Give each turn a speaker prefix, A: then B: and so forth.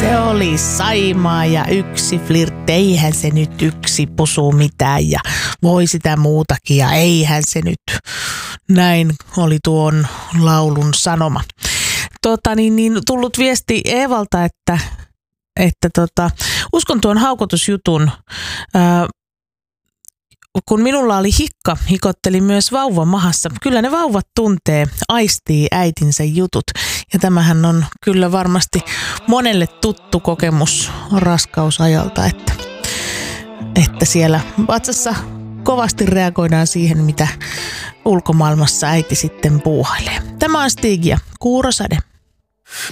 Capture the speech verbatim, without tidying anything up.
A: Se oli Saimaa ja yksi flirtti, eihän se nyt yksi pusu mitään ja voi sitä muutakin ja eihän se nyt. Näin oli tuon laulun sanoma. Tota, niin, niin, tullut viesti Eevalta, että, että tota, uskon tuon haukotusjutun. Ää, kun minulla oli hikka, hikotteli myös vauva mahassa. Kyllä ne vauvat tuntee, aistii äitinsä jutut. Ja tämähän on kyllä varmasti monelle tuttu kokemus raskausajalta, että, että siellä vatsassa kovasti reagoidaan siihen, mitä ulkomaailmassa äiti sitten puuhailee. Tämä on Stig ja Kuurosade.